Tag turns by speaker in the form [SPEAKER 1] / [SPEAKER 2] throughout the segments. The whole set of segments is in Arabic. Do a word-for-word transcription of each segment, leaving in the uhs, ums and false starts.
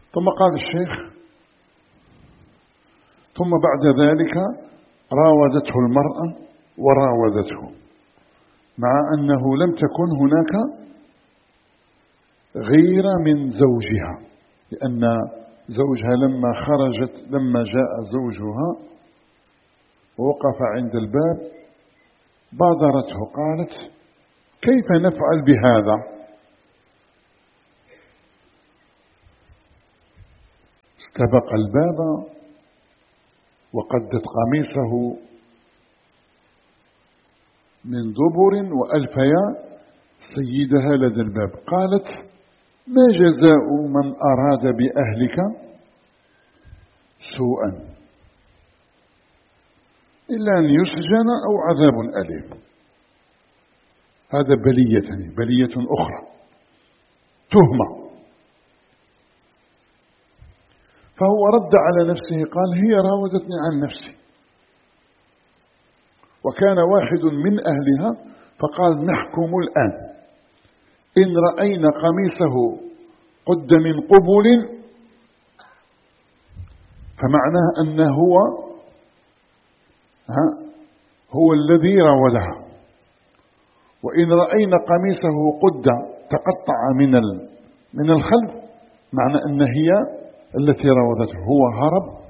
[SPEAKER 1] ثم قال الشيخ: ثم بعد ذلك راودته المرأة وراودته، مع أنه لم تكن هناك غير من زوجها، لأن زوجها لما خرجت لما جاء زوجها ووقف عند الباب بادرته، قالت: كيف نفعل بهذا؟ استبق الباب وقدت قميصه من دبر وألفيا سيدها لدى الباب. قالت: ما جزاء من أراد بأهلك سوءا إلا أن يسجن أو عذاب أليم. هذا بلية بلية أخرى، تهمة. فهو رد على نفسه قال: هي راودتني عن نفسي. وكان واحد من أهلها فقال: نحكم الآن، إن رأينا قميصه قد من قبل فمعناه أنه هو ها هو الذي راودها، وإن رأينا قميصه قد تقطع من من الخلف معنى أن هي التي راودته. هو هرب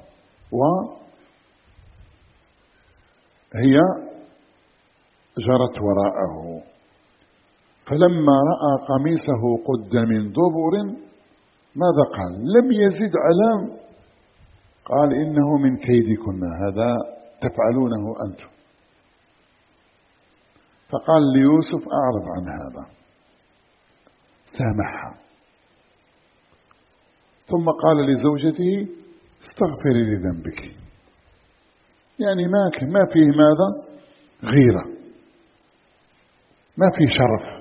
[SPEAKER 1] وهي جرت وراءه. فلما رأى قميصه قد من دبر ماذا قال؟ لم يزد على، قال: إنه من كيدكن، هذا تفعلونه أنتم. فقال ليوسف: أعرض عن هذا، سامحها. ثم قال لزوجته: استغفري لذنبك. يعني ما ما فيه ماذا؟ غيرة، ما فيه شرف.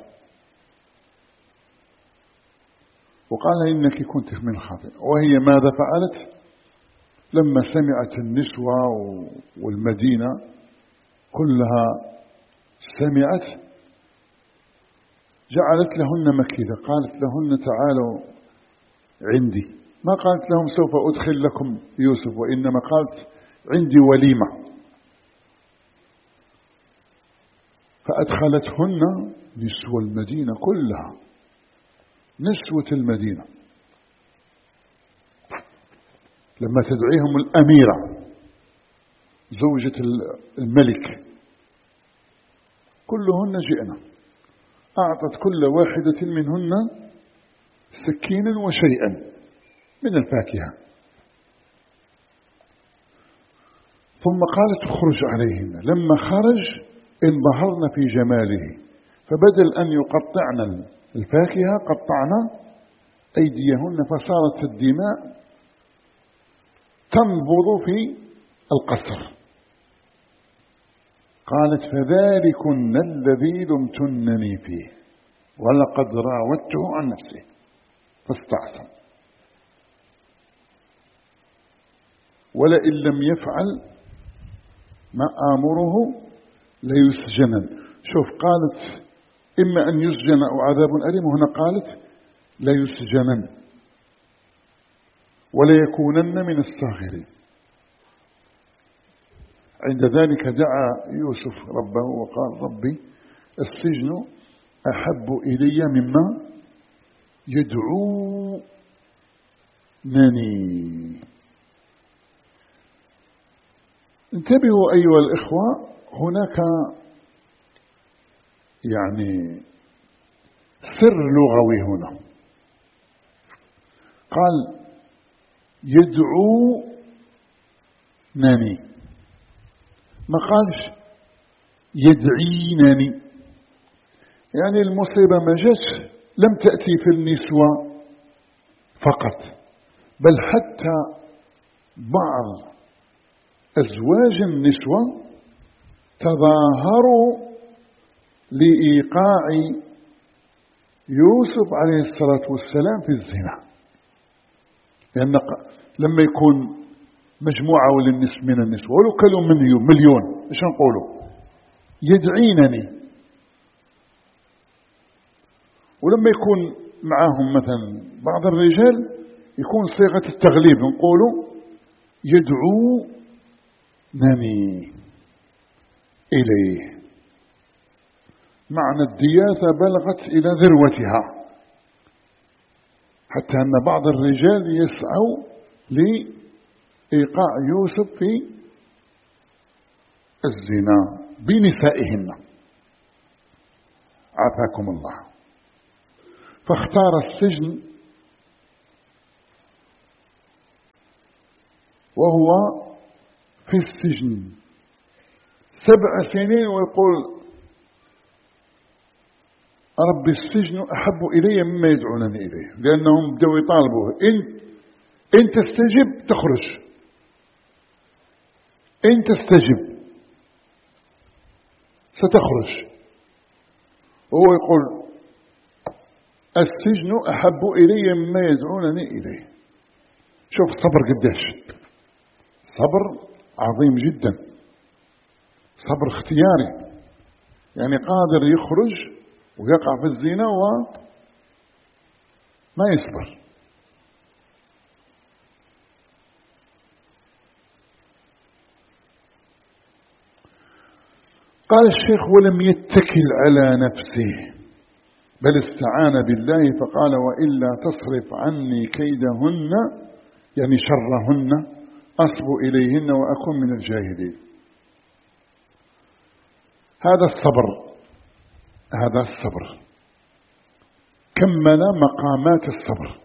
[SPEAKER 1] وقال: إنك كنت من الخاطئ. وهي ماذا فعلت؟ لما سمعت النسوة والمدينة كلها سمعت جعلت لهن مكيدة. قالت لهن: تعالوا عندي. ما قالت لهم سوف أدخل لكم يوسف، وإنما قالت: عندي وليمة. فأدخلتهن نسوة المدينة كلها، نسوة المدينة، لما تدعيهم الأميرة زوجة الملك كلهن جئنا. أعطت كل واحدة منهن سكينا وشيئا من الفاكهة، ثم قالت: اخرج عليهن. لما خرج انبهرن في جماله، فبدل أن يقطعن الفاكهة قطعن أيديهن، فصارت الدماء تنبض في القصر. قالت: فذلكن الذي لمتنني فيه ولقد راودته عن نفسه فاستعصم، ولئن لم يفعل ما آمره ليسجنن. شوف، قالت إما أن يسجن أو عذاب أليم، وهنا قالت ليسجنن وليكونن من الصاغرين. عند ذلك دعا يوسف ربه وقال: ربي السجن أحب إلي مما يدعونني. انتبهوا أيها الإخوة، هناك يعني سر لغوي هنا. قال: يدعونني، ما قالش يدعينني. يعني المصيبة ما جاتش، لم تأتي في النسوة فقط، بل حتى بعض أزواج النسوة تظاهروا لإيقاع يوسف عليه الصلاة والسلام في الزنا. لأن لما يكون مجموعة من النسوة ولو كانوا مليون مليون ايش نقولوا؟ يدعينني. ولما يكون معهم مثلا بعض الرجال يكون صيغة التغليب، نقول يدعونني إليه. معنى الدياثة بلغت إلى ذروتها، حتى أن بعض الرجال يسعوا لإيقاع يوسف في الزنا بنسائهن، عافاكم الله. فاختار السجن، وهو في السجن سبع سنين، ويقول رب السجن أحب إلي مما يدعونني إليه، لأنهم بدأوا يطالبوه إن, إن تستجب تخرج، إن تستجب ستخرج. وهو يقول السجن أحب إلي مما يدعونني إليه. شوف صبر قداش، صبر عظيم جدا، صبر اختياري، يعني قادر يخرج ويقع في الزنا وما يصبر. قال الشيخ ولم يتكل على نفسه بل استعان بالله فقال وإلا تصرف عني كيدهن، يعني شرهن، أصب إليهن وأكون من الجاهلين. هذا الصبر، هذا الصبر كمل مقامات الصبر،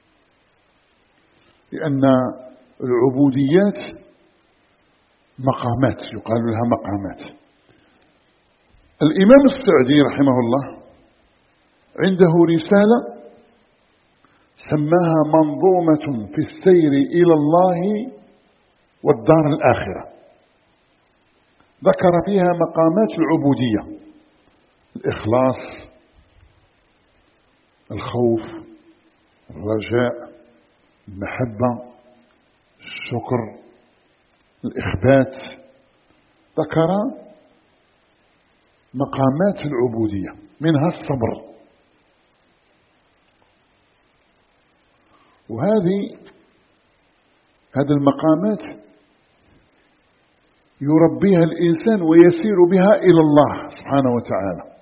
[SPEAKER 1] لأن العبوديات مقامات، يقال لها مقامات. الإمام السعدي رحمه الله عنده رسالة سماها منظومة في السير إلى الله والدار الآخرة، ذكر فيها مقامات العبودية: الإخلاص، الخوف، الرجاء، المحبة، الشكر، الإخبات. ذكر مقامات العبودية منها الصبر، وهذه هذه المقامات يربيها الإنسان ويسير بها إلى الله سبحانه وتعالى.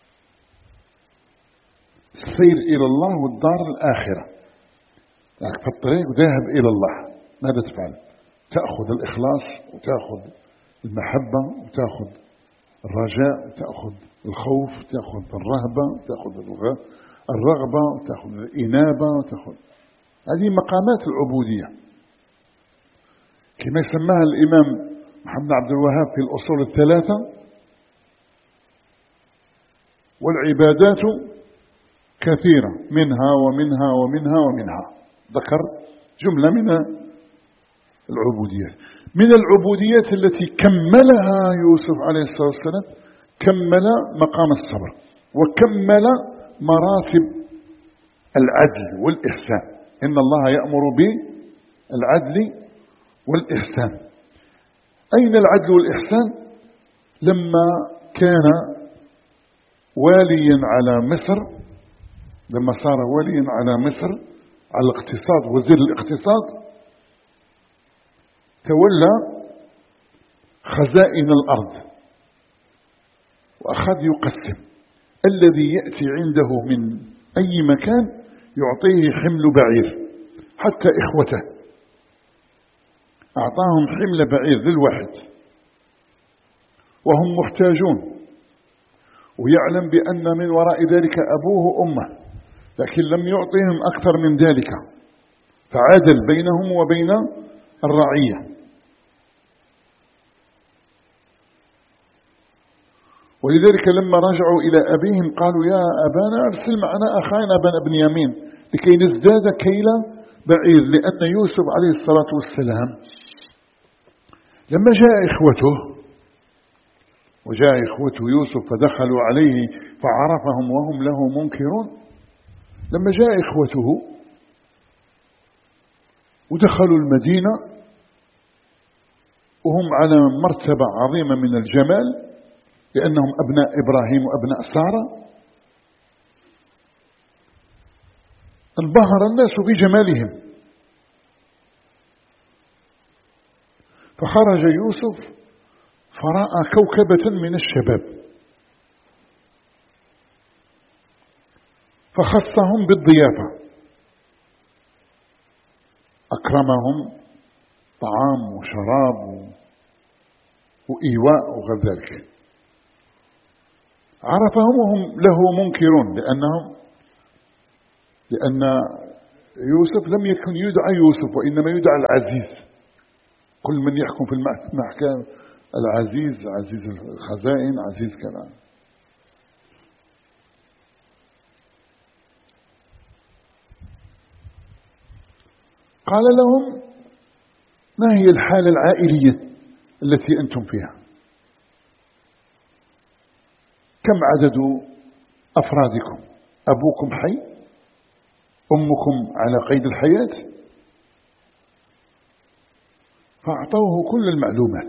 [SPEAKER 1] السير إلى الله والدار الآخرة، يعني في الطريق ذاهب إلى الله، ماذا تفعل؟ تأخذ الإخلاص، وتأخذ المحبة، وتأخذ الرجاء، وتأخذ الخوف، وتأخذ الرهبة، وتأخذ الرغبة، وتأخذ الإنابة، وتأخذ هذه مقامات العبودية كما يسماها الإمام محمد عبد الوهاب في الأصول الثلاثة: والعبادات كثيرة منها ومنها ومنها ومنها. ذكر جملة من العبوديات. من العبوديات التي كملها يوسف عليه الصلاة والسلام كمل مقام الصبر، وكمل مراتب العدل والإحسان. إن الله يأمر بالعدل والإحسان. أين العدل والإحسان؟ لما كان واليا على مصر، لما صار واليا على مصر على الاقتصاد، وزير الاقتصاد، تولى خزائن الأرض وأخذ يقسم. الذي يأتي عنده من أي مكان يعطيه حمل بعير، حتى إخوته أعطاهم حمل بعير للواحد وهم محتاجون، ويعلم بأن من وراء ذلك أبوه وأمه، لكن لم يعطيهم أكثر من ذلك، فعادل بينهم وبين الرعية. ولذلك لما رجعوا إلى أبيهم قالوا يا أبانا أرسل معنا أخانا بنيامين لكي نزداد كيل بعير، لأن يوسف عليه الصلاة والسلام لما جاء إخوته وجاء إخوة يوسف فدخلوا عليه فعرفهم وهم له منكرون، لما جاء إخوته ودخلوا المدينة وهم على مرتبة عظيمة من الجمال لأنهم أبناء إبراهيم وأبناء سارة، انبهر الناس بجمالهم فخرج يوسف فرأى كوكبة من الشباب فخصهم بالضيافة، أكرمهم طعام وشراب وإيواء وغير ذلك. عرفهم وهم له منكرون، لأنهم لأن يوسف لم يكن يدعى يوسف وإنما يدعى العزيز. كل من يحكم في المحكمة العزيز، عزيز الخزائن، عزيز كذا. قال لهم: ما هي الحالة العائلية التي أنتم فيها؟ كم عدد أفرادكم؟ أبوكم حي؟ أمكم على قيد الحياة؟ فأعطوه كل المعلومات.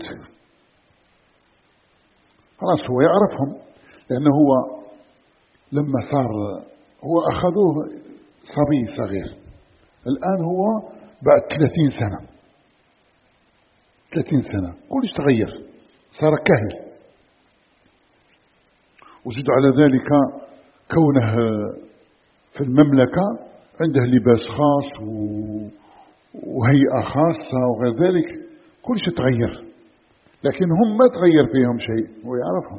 [SPEAKER 1] خلاص هو يعرفهم، لأنه هو لما صار هو أخذوه صبي صغير، الآن هو بعد ثلاثين سنة ثلاثين سنة كلش تغير، صار كهل. وزيد على ذلك كونه في المملكة عنده لباس خاص وهيئة خاصة وغير ذلك، كلش تغير. لكن هم ما تغير فيهم شيء، هو يعرفهم.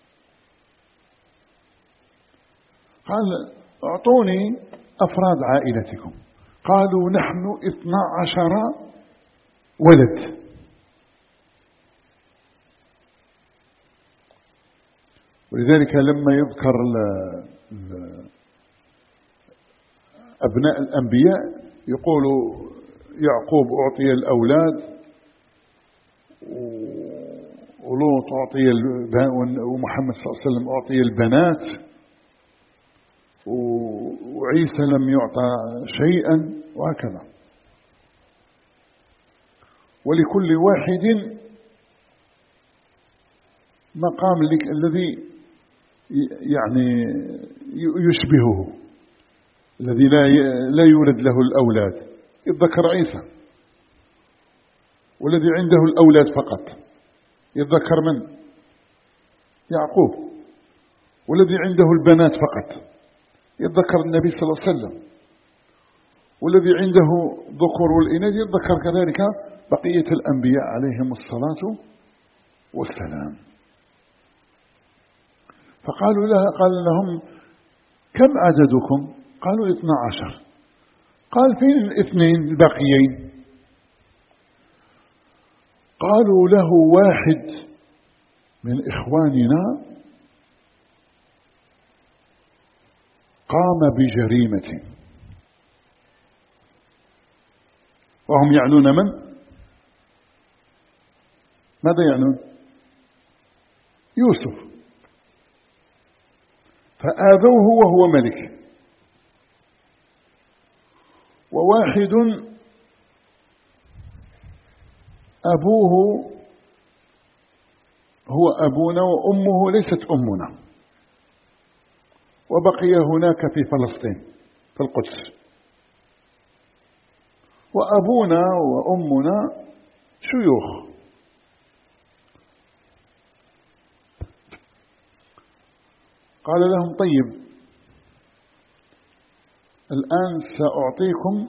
[SPEAKER 1] قال: اعطوني أفراد عائلتكم. قالوا: نحن اثنا عشر ولد. ولذلك لما يذكر أبناء الأنبياء يقول يعقوب أعطي الأولاد، ولوط أعطي، ومحمد صلى الله عليه وسلم أعطي البنات، وعيسى لم يعطى شيئا، وهكذا. ولكل واحد مقام الذي يعني يشبهه، الذي لا لا يولد له الأولاد. يتذكر عيسى، والذي عنده الأولاد فقط يتذكر من؟ يعقوب. والذي عنده البنات فقط يتذكر النبي صلى الله عليه وسلم. والذي عنده ذكور والإناث يتذكر كذلك بقية الأنبياء عليهم الصلاة والسلام. فقالوا لها قال لهم: كم عددكم؟ قالوا: اثنا عشر. قال: فين الاثنين الباقيين؟ قالوا له: واحد من إخواننا قام بجريمة. وهم يعنون من؟ ماذا يعنون؟ يوسف. فآذوه وهو ملك. وواحد أبوه هو أبونا وأمه ليست أمنا، وبقي هناك في فلسطين في القدس. وأبونا وأمنا شيوخ. قال لهم: طيب، الآن سأعطيكم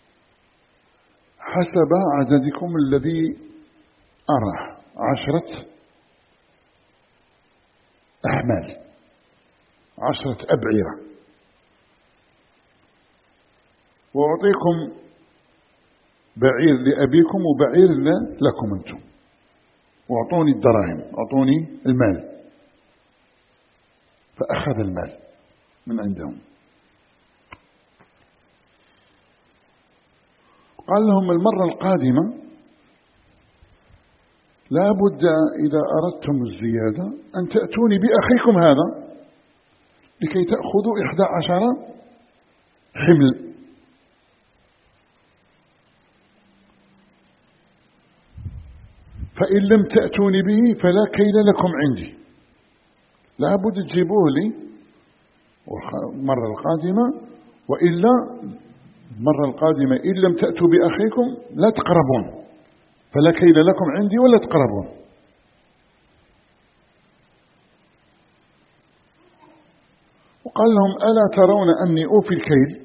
[SPEAKER 1] حسب عددكم الذي أراه عشرة أحمال، عشرة أبعرة، وأعطيكم بعير لأبيكم وبعير لكم أنتم، وأعطوني الدراهم، أعطوني المال. فأخذ المال من عندهم. قال لهم: المرة القادمة لا بد إذا أردتم الزيادة أن تأتوني بأخيكم هذا لكي تأخذوا إحدى عشر حمل. فإن لم تأتوني به فلا كيل لكم عندي، لا بد تجيبوه لي المرة القادمة، وإلا المرة القادمة إن لم تأتوا بأخيكم لا تقربون، فلا كيل لكم عندي ولا تقربون. وقال لهم ألا ترون أني أوفي الكيل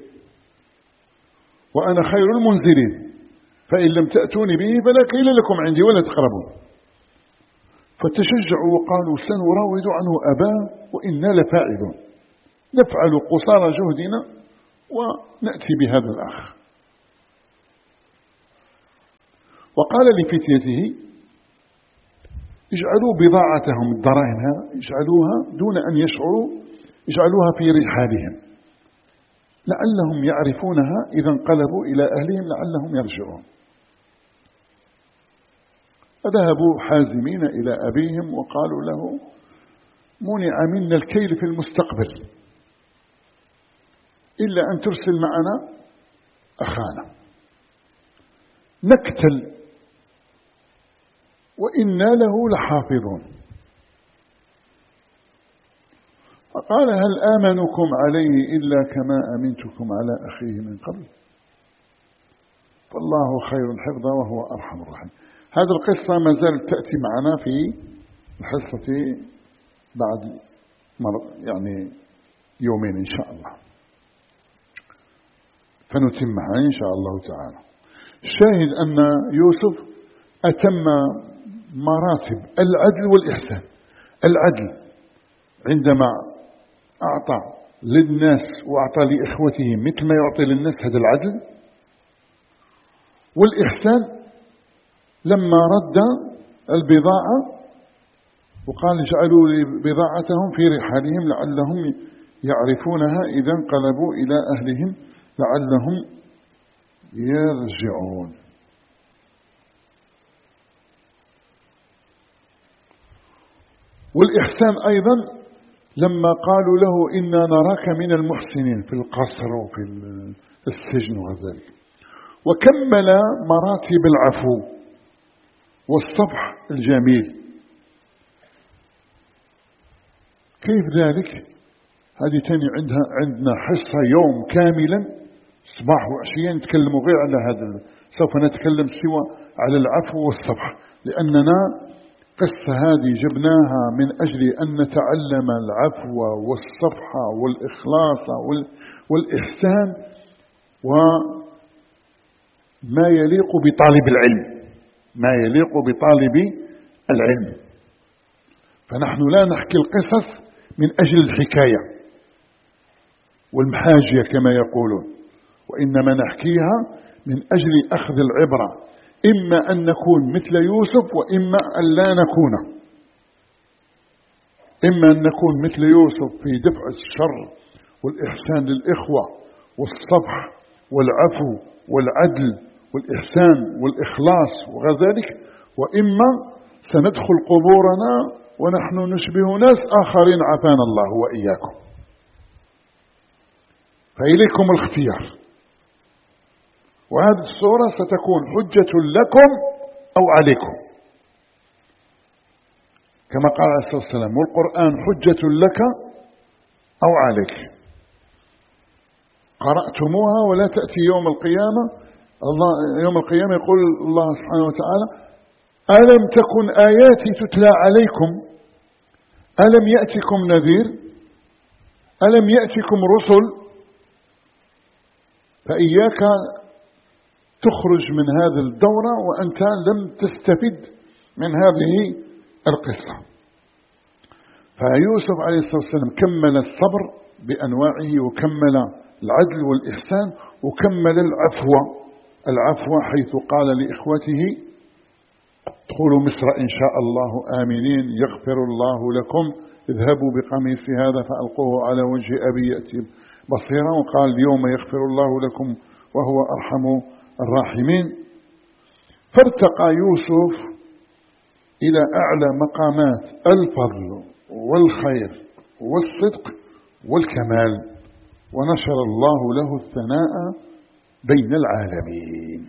[SPEAKER 1] وأنا خير المنزلين، فإن لم تأتوني به فلا كيل لكم عندي ولا تقربون. فتشجعوا وقالوا سنراود عنه أباه وإنا لفاعلون، نفعل قصارى جهدنا ونأتي بهذا الأخ. وقال لفتيته اجعلوا بضاعتهم الدراهم اجعلوها دون أن يشعروا، اجعلوها في رحالهم لعلهم يعرفونها إذا انقلبوا إلى أهلهم لعلهم يرجعون. فذهبوا حازمين إلى أبيهم وقالوا له منع منا الكيل في المستقبل إلا أن ترسل معنا أخانا نكتل وإنا له لحافظون. فقال هل آمنكم عليه إلا كما أمنتكم على أخيه من قبل، فالله خير حفظا وهو أرحم الراحمين. هذه القصة ما زالت تأتي معنا في الحصة بعد يعني يومين إن شاء الله، فنتمها إن شاء الله تعالى. الشاهد أن يوسف أتم مراتب العدل والإحسان. العدل عندما أعطى للناس وأعطى لإخوته مثل ما يعطي للناس، هذا العدل. والإحسان لما رد البضاعة وقال اجعلوا بضاعتهم في رحالهم لعلهم يعرفونها إذا انقلبوا إلى أهلهم لعلهم يرجعون. والإحسان أيضا لما قالوا له إنا نراك من المحسنين في القصر وفي السجن وذلك. وكمل مراتب العفو والصفح الجميل. كيف ذلك؟ هذه تاني عندها عندنا حصة يوم كاملا صباح وعشية نتكلموا غير على هذا، سوف نتكلم سوى على العفو والصفح، لأننا قصة هذه جبناها من أجل أن نتعلم العفو والصفح والإخلاص والإحسان وما يليق بطالب العلم، ما يليق بطالب العلم. فنحن لا نحكي القصص من أجل الحكاية والمحاجية كما يقولون، وإنما نحكيها من أجل أخذ العبرة، إما أن نكون مثل يوسف وإما أن لا نكون، إما أن نكون مثل يوسف في دفع الشر والإحسان للإخوة والصفح والعفو والعدل والإحسان والإخلاص وغذلك، وإما سندخل قبورنا ونحن نشبه ناس آخرين عافانا الله وإياكم. فإليكم الاختيار، وهذه الصورة ستكون حجة لكم أو عليكم كما قال عليه الصلاة والسلام، والقرآن حجة لك أو عليك. قرأتموها ولا تأتي يوم القيامة، الله يوم القيامة يقول الله سبحانه وتعالى ألم تكن آياتي تتلى عليكم ألم يأتكم نذير ألم يأتكم رسل. فإياك تخرج من هذه الدورة وأنت لم تستفد من هذه القصة. فيوسف عليه الصلاة والسلام كمل الصبر بأنواعه، وكمل العدل والإحسان، وكمل العفو العفو حيث قال لإخوته ادخلوا مصر إن شاء الله آمنين يغفر الله لكم، اذهبوا بقميص هذا فألقوه على وجه أبي يأتي بصيرا، وقال اليوم يغفر الله لكم وهو أرحم الراحمين. فارتقى يوسف إلى أعلى مقامات الفضل والخير والصدق والكمال، ونشر الله له الثناء بين العالمين.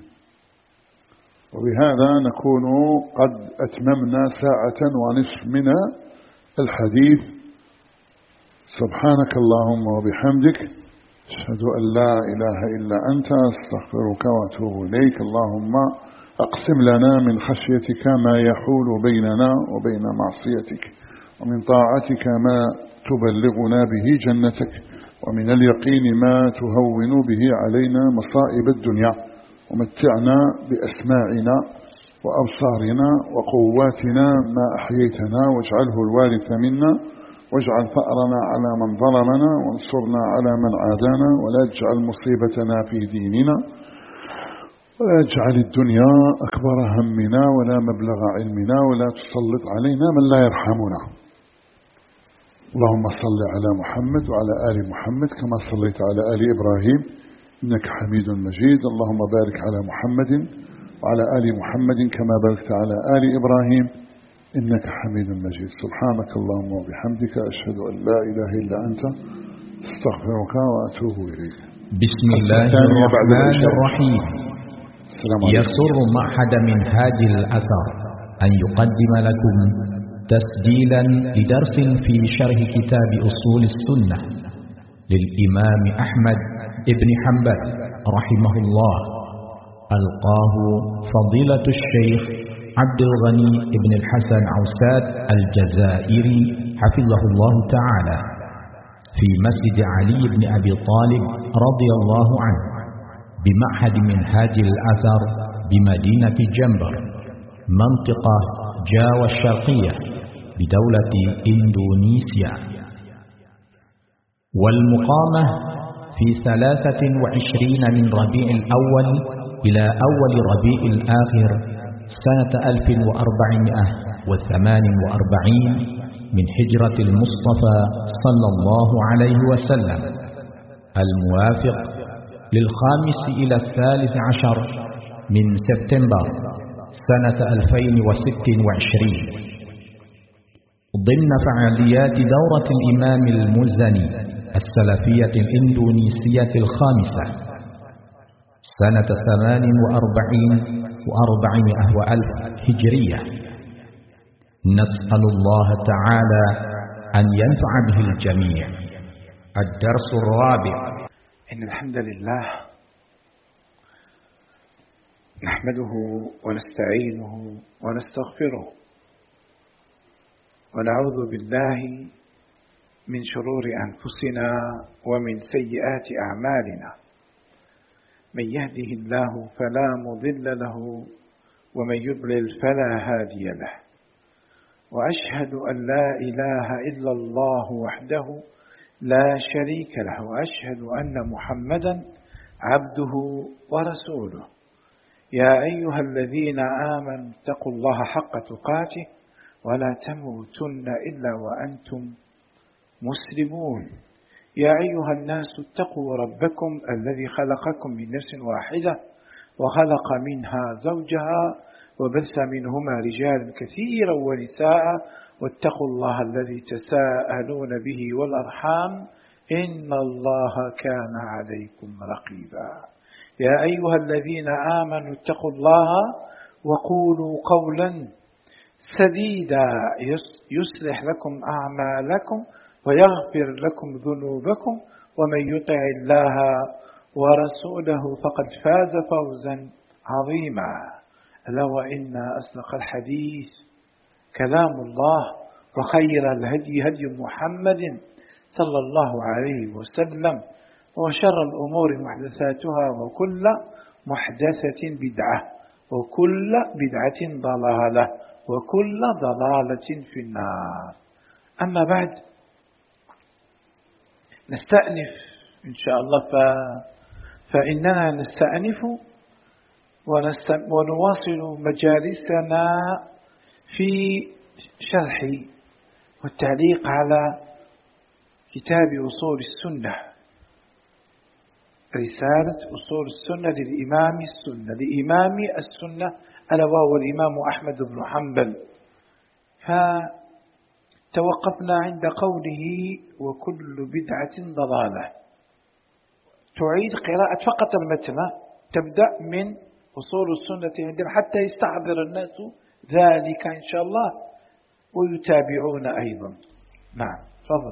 [SPEAKER 1] وبهذا نكون قد أتممنا ساعة ونصف من الحديث. سبحانك اللهم وبحمدك أشهد أن لا إله إلا أنت أستغفرك وأتوب إليك. اللهم أقسم لنا من خشيتك ما يحول بيننا وبين معصيتك، ومن طاعتك ما تبلغنا به جنتك، ومن اليقين ما تهون به علينا مصائب الدنيا، ومتعنا بأسماعنا وأبصارنا وقواتنا ما أحييتنا، واجعله الوارث منا، واجعل ثأرنا على من ظلمنا، وانصرنا على من عادانا، ولا تجعل مصيبتنا في ديننا، ولا تجعل الدنيا أكبر همنا ولا مبلغ علمنا، ولا تسلط علينا من لا يرحمنا. اللهم صل على محمد وعلى آل محمد كما صليت على آل إبراهيم إنك حميد مجيد. اللهم بارك على محمد وعلى آل محمد كما باركت على آل إبراهيم إنك حميد مجيد. سبحانك اللهم وبحمدك أشهد أن لا إله إلا أنت استغفرك وأتوب إليك.
[SPEAKER 2] بسم الله الرحمن الرحيم. يسر معهد منهاج الأثر أن يقدم لكم تسجيلا لدرس في شرح كتاب أصول السنة للإمام أحمد بن حنبل رحمه الله، ألقاه فضيلة الشيخ عبد الغني بن الحسن عوساد الجزائري حفظه الله تعالى في مسجد علي بن أبي طالب رضي الله عنه بمعهد منهاج الأثر بمدينة جنبر منطقة جاوة الشرقية بدولة إندونيسيا، والمقامة في ثلاثة وعشرين من ربيع الأول إلى أول ربيع الآخر سنة ألف وأربعمائة وثمان وأربعين من هجرة المصطفى صلى الله عليه وسلم، الموافق للخامس إلى الثالث عشر من سبتمبر سنة ألفين وست وعشرين ضمن فعاليات دورة الإمام المزني السلفية الإندونيسية الخامسة سنة ثمان وأربعين وأربعمائة وألف هجرية. نسأل الله تعالى أن ينفع به الجميع. الدرس الرابع.
[SPEAKER 3] إن الحمد لله نحمده ونستعينه ونستغفره، ونعوذ بالله من شرور أنفسنا ومن سيئات أعمالنا. من يهده الله فلا مضل له، ومن يضلل فلا هادي له، وأشهد أن لا إله إلا الله وحده لا شريك له، وأشهد أن محمدا عبده ورسوله. يا أيها الذين آمنوا اتقوا الله حق تقاته ولا تموتن إلا وأنتم مسلمون. يا أيها الناس اتقوا ربكم الذي خلقكم من نفس واحدة وخلق منها زوجها وبث منهما رجالا كثيرا ونساء، واتقوا الله الذي تساءلون به والأرحام إن الله كان عليكم رقيبا. يا أيها الذين آمنوا اتقوا الله وقولوا قولا سديدا يصلح لكم أعمالكم ويغفر لكم ذنوبكم، ومن يطع الله ورسوله فقد فاز فوزا عظيما. ألا وإن أصدق الحديث كلام الله، وخير الهدي هدي محمد صلى الله عليه وسلم، وشر الأمور محدثاتها، وكل محدثة بدعة، وكل بدعة ضلالة، وكل ضلالة في النار. أما بعد، نستأنف إن شاء الله ف... فإننا نستأنف ونست... ونواصل مجالسنا في شرح والتعليق على كتاب أصول السنة، رسالة أصول السنة للإمام السنة لإمام السنة ألا وهو الإمام أحمد بن حنبل. فتوقفنا عند قوله وكل بدعة ضلالة. تعيد قراءة فقط المتن، تبدأ من أصول السنة عندنا حتى يستحضر الناس ذلك إن شاء الله ويتابعون أيضا. نعم تفضل.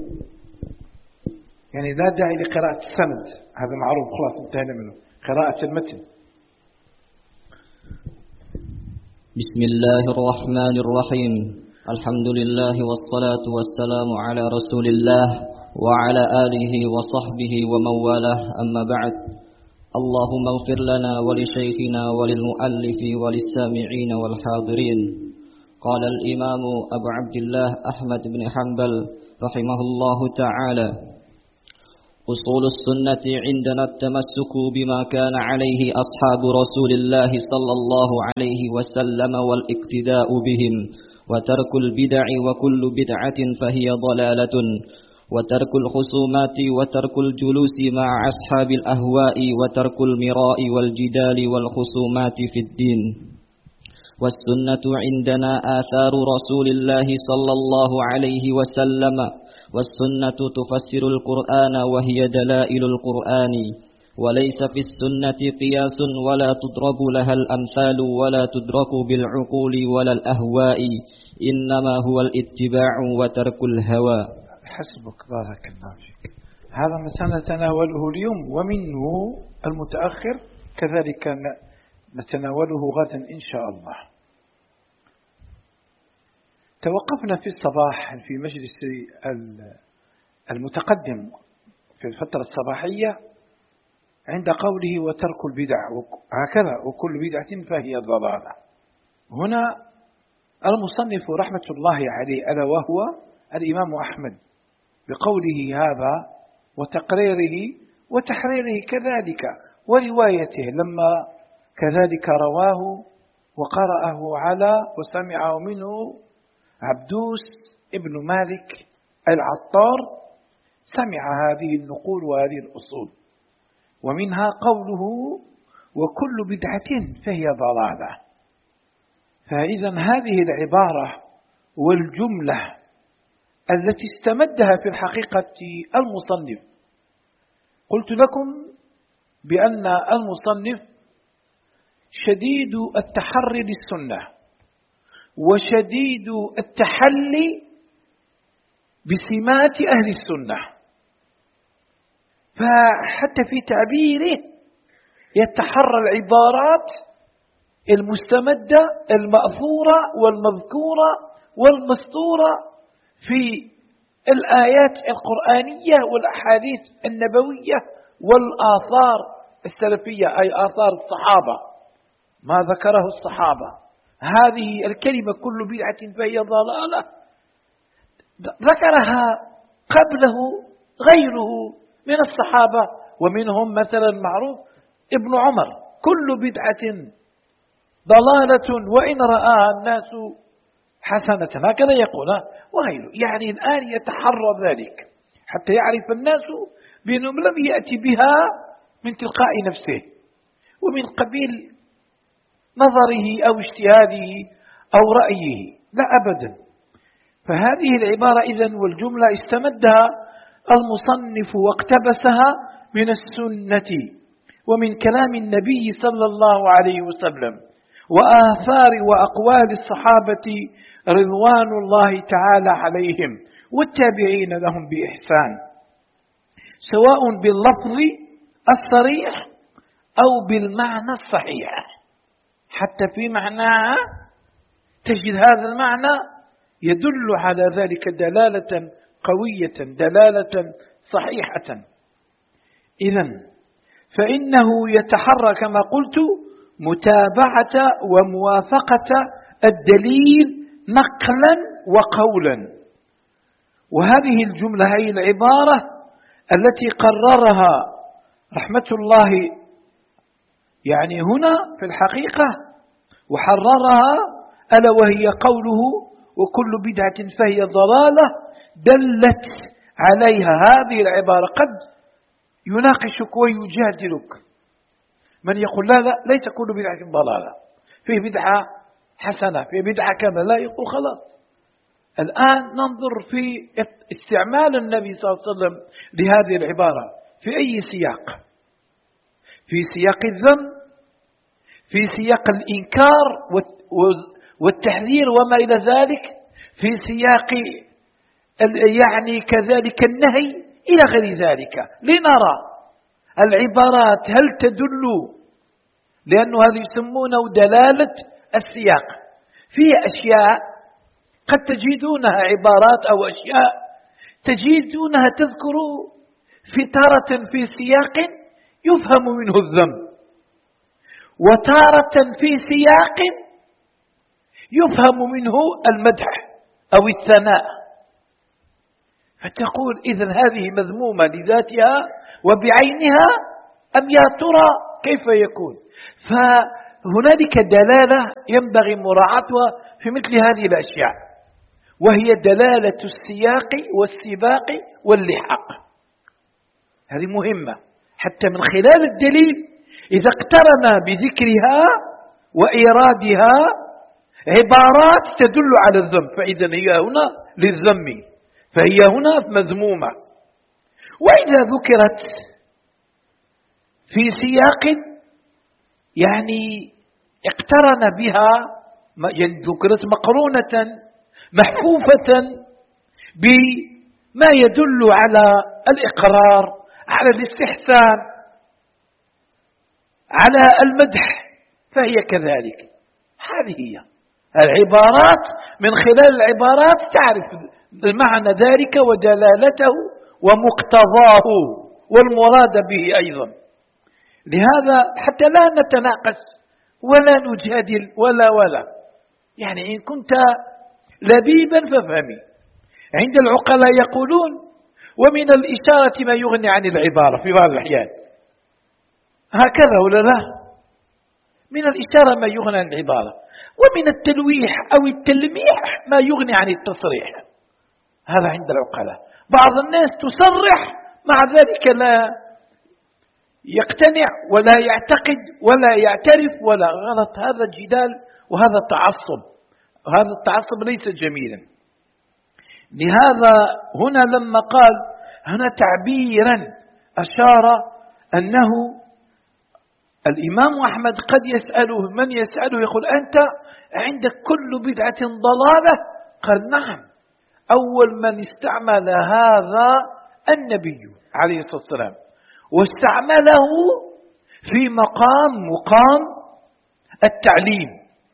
[SPEAKER 3] يعني لا داعي لقراءة السند، هذا معروف خلاص انتهينا منه، قراءة المتن.
[SPEAKER 4] بسم الله الرحمن الرحيم. الحمد لله والصلاة والسلام على رسول الله وعلى آله وصحبه ومن والاه، أما بعد. اللهم اغفر لنا ولشيخنا وللمؤلف وللسامعين والحاضرين. قال الإمام أبو عبد الله أحمد بن حنبل رحمه الله تعالى: أصول السنة عندنا التمسك بما كان عليه أصحاب رسول الله صلى الله عليه وسلم والاقتداء بهم، وترك البدع وكل بدعة فهي ضلالة، وترك الخصومات وترك الجلوس مع أصحاب الأهواء، وترك المراء والجدال والخصومات في الدين. والسنة عندنا آثار رسول الله صلى الله عليه وسلم، والسنة تفسر القرآن وهي دلائل القرآن، وليس في السنة قياس ولا تضرب لها الأمثال ولا تدرك بالعقول ولا الأهواء، إنما هو الاتباع وترك الهوى.
[SPEAKER 3] حسبك، بارك الله فيك. هذا ما سنتناوله اليوم، ومنه المتأخر كذلك نتناوله غدا إن شاء الله. توقفنا في الصباح في مجلس المتقدم في الفترة الصباحية عند قوله وترك البدع، هكذا وكل بدعة فهي ضلالة. هنا المصنف رحمة الله عليه ألا وهو الإمام أحمد بقوله هذا وتقريره وتحريره كذلك وروايته، لما كذلك رواه وقرأه على وسمعه منه عبدوس ابن مالك العطار، سمع هذه النقول وهذه الأصول، ومنها قوله وكل بدعة فهي ضلالة. فإذا هذه العبارة والجملة التي استمدها في الحقيقة المصنف، قلت لكم بأن المصنف شديد التحري للسنة وشديد التحلي بسمات أهل السنة، فحتى في تعبيره يتحرى العبارات المستمدة المأثورة والمذكورة والمسطورة في الآيات القرآنية والأحاديث النبوية والآثار السلفية، أي آثار الصحابة، ما ذكره الصحابة. هذه الكلمة كل بدعة فهي ضلالة ذكرها قبله غيره من الصحابة، ومنهم مثلا معروف ابن عمر: كل بدعة ضلالة وإن رآها الناس حسنة، هكذا يقول وغيره. يعني الآن يتحرى ذلك حتى يعرف الناس بأنه لم يأتي بها من تلقاء نفسه ومن قبيل نظره أو اجتهاده أو رأيه، لا أبدا. فهذه العبارة إذن والجملة استمدها المصنف واقتبسها من السنة ومن كلام النبي صلى الله عليه وسلم وآثار وأقوال الصحابة رضوان الله تعالى عليهم والتابعين لهم بإحسان، سواء باللفظ الصريح أو بالمعنى الصحيح. حتى في معناها تجد هذا المعنى يدل على ذلك دلالة قوية، دلالة صحيحة. إذن فإنه يتحرى كما قلت متابعة وموافقة الدليل نقلا وقولا. وهذه الجملة هي العبارة التي قررها رحمة الله يعني هنا في الحقيقة وحررها، ألا وهي قوله وكل بدعة فهي ضلالة. دلت عليها هذه العبارة. قد يناقشك ويجادلك من يقول لا لا ليس كل بدعة ضلالة، فيه بدعة حسنة، فيه بدعة كذا، لا، يقول خلاص. الآن ننظر في استعمال النبي صلى الله عليه وسلم لهذه العبارة في أي سياق: في سياق الذم، في سياق الإنكار والتحذير وما إلى ذلك، في سياق يعني كذلك النهي إلى غير ذلك. لنرى العبارات هل تدل، لأنه هذا يسمونه دلالة السياق. فيه أشياء قد تجدونها عبارات أو أشياء تجدونها تذكر في تارة في سياق يفهم منه الذم، وتارة في سياق يفهم منه المدح أو الثناء، فتقول إذن هذه مذمومة لذاتها وبعينها أم يا ترى كيف يكون؟ فهنالك دلالة ينبغي مراعاتها في مثل هذه الأشياء، وهي دلالة السياق والسباق واللحاق. هذه مهمة حتى من خلال الدليل إذا اقترن بذكرها وإيرادها عبارات تدل على الذم فإذا هي هنا للذم، فهي هنا مذمومة. وإذا ذكرت في سياق يعني اقترن بها، يعني ذكرت مقرونة محفوفة بما يدل على الإقرار، على الاستحسان، على المدح، فهي كذلك. هذه هي العبارات، من خلال العبارات تعرف المعنى ذلك ودلالته ومقتضاه والمراد به أيضا. لهذا حتى لا نتناقش ولا نجادل ولا ولا يعني إن كنت لبيبا فافهمي. عند العقلاء يقولون ومن الإشارة ما يغني عن العبارة في بعض الأحيان، هكذا ولا لا؟ من الإشارة ما يغني عن العبارة، ومن التلويح أو التلميح ما يغني عن التصريح. هذا عند العقلاء. بعض الناس تصرح مع ذلك لا يقتنع ولا يعتقد ولا يعترف ولا غلط. هذا جدال وهذا تعصب، وهذا التعصب ليس جميلا. لهذا هنا لما قال هنا تعبيرا أشار أنه الإمام أحمد قد يسأله من يسأله يقول أنت عندك كل بدعة ضلالة؟ قال نعم، أول من استعمل هذا النبي عليه الصلاة والسلام، واستعمله في مقام مقام التعليم،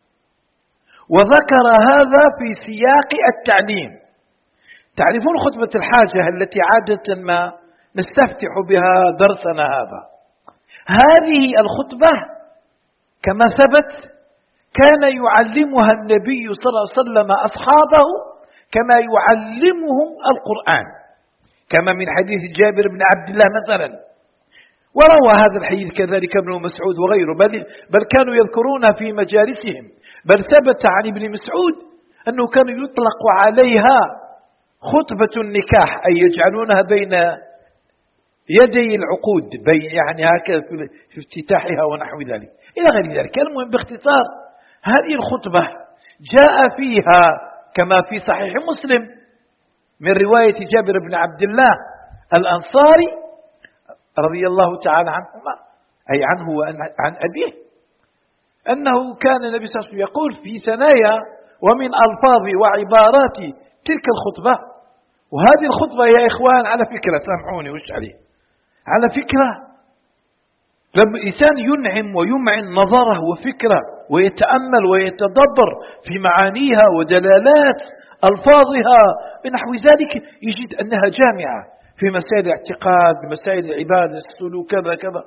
[SPEAKER 3] وذكر هذا في سياق التعليم. تعرفون خطبة الحاجة التي عادة ما نستفتح بها درسنا هذا؟ هذه الخطبة كما ثبت كان يعلمها النبي صلى الله عليه وسلم أصحابه كما يعلمهم القرآن، كما من حديث جابر بن عبد الله مثلا. وروى هذا الحديث كذلك ابن مسعود وغيره، بل, بل كانوا يذكرون في مجالسهم. بل ثبت عن ابن مسعود أنه كان يطلق عليها خطبة النكاح، أي يجعلونها بين يدي العقود، بين يعني هكذا في افتتاحها ونحو ذلك إلى غير ذلك. المهم باختصار هذه الخطبة جاء فيها كما في صحيح مسلم من رواية جابر بن عبد الله الأنصاري رضي الله تعالى عنهما، أي عنه وعن أبيه، أنه كان النبي صلى الله عليه وسلم يقول في ثنايا ومن ألفاظ وعبارات تلك الخطبة. وهذه الخطبة يا إخوان على فكرة، سامحوني وش عليه، على فكرة لما الإنسان ينعم ويمعن نظره وفكره ويتأمل ويتدبر في معانيها ودلالات ألفاظها ونحو ذلك يجد أنها جامعة في مسائل الاعتقاد، مسائل العبادة، السلوك، كذا كذا.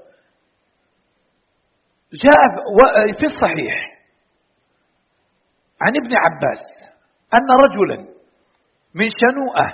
[SPEAKER 3] جاء في الصحيح عن ابن عباس أن رجلا من شنوءة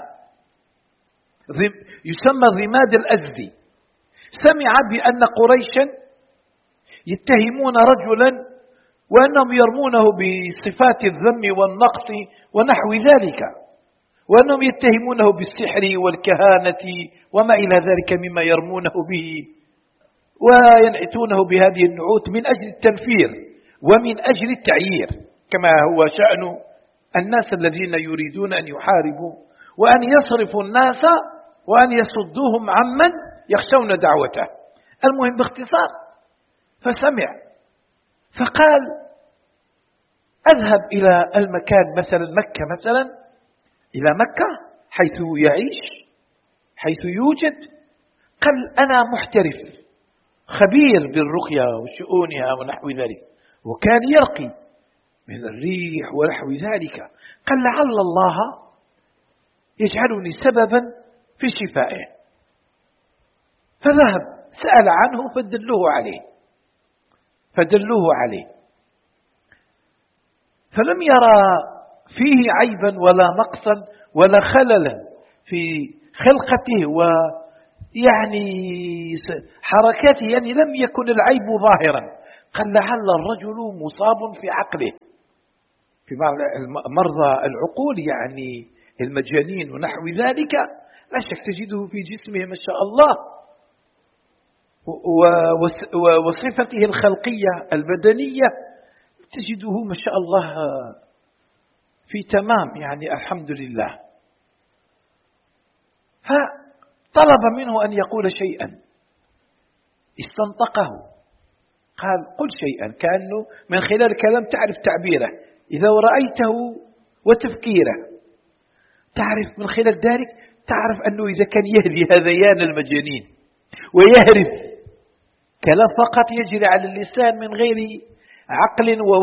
[SPEAKER 3] يسمى ضماد الأزدي سمع بأن قريشا يتهمون رجلا وأنهم يرمونه بصفات الذم والنقص ونحو ذلك، وأنهم يتهمونه بالسحر والكهانة وما إلى ذلك مما يرمونه به، وينعتونه بهذه النعوت من أجل التنفير ومن أجل التعيير، كما هو شأن الناس الذين يريدون أن يحاربوا وأن يصرفوا الناس وأن يصدوهم عمن يخشون دعوته. المهم باختصار فسمع فقال أذهب إلى المكان مثلا مكة، مثلا إلى مكة حيث يعيش حيث يوجد. قال أنا محترف خبير بالرقية وشؤونها ونحو ذلك، وكان يرقي من الريح ونحو ذلك، قال لعل الله يجعلني سببا في شفائه، فذهب سأل عنه فدلوه عليه فدلوه عليه فلم يرى فيه عيبا ولا نقصا ولا خللا في خلقته ويعني حركاته، يعني لم يكن العيب ظاهرا. قال لعل الرجل مصاب في عقله، في بعض مرضى العقول يعني المجانين ونحو ذلك، لا شك تجده في جسمه ما شاء الله وصفته الخلقية البدنية تجده ما شاء الله في تمام، يعني الحمد لله. فطلب منه أن يقول شيئا، استنطقه، قال قل شيئا، كأنه من خلال الكلام تعرف تعبيره، إذا رأيته وتفكيره تعرف من خلال ذلك، تعرف أنه إذا كان يهدي هذيان المجانين ويهرب كلام فقط يجري على اللسان من غير عقل و